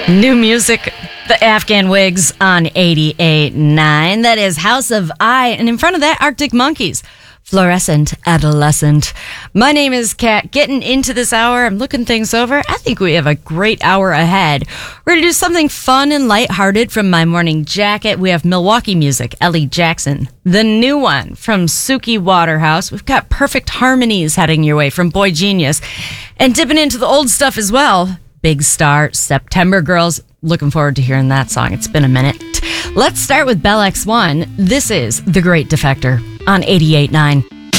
New music, the Afghan Wigs on 88.9. That is House of I. And in front of that, Arctic Monkeys. Fluorescent Adolescent. My name is Kat. Getting into this hour, I'm looking things over. I think we have a great hour ahead. We're going to do something fun and lighthearted from My Morning Jacket. We have Milwaukee music, Ellie Jackson. The new one from Suki Waterhouse. We've got Perfect Harmonies heading your way from Boy Genius. And dipping into the old stuff as well. Big Star, September Girls. Looking forward to hearing that song. It's been a minute. Let's start with Bell X1. This is The Great Defector on 88.9.